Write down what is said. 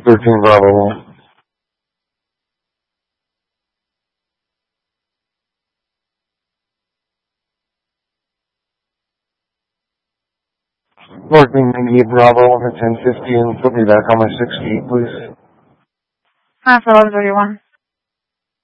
13 Bravo. Working 98 Bravo on the 1050 and put me back on my 6 feet, please. For 1131.